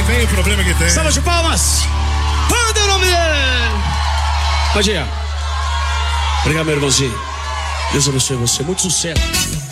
tem o problema que tem. Salva de palmas. Manda o nome dele. Pode ir. Obrigado, meu irmãozinho. Deus abençoe você. Muito sucesso.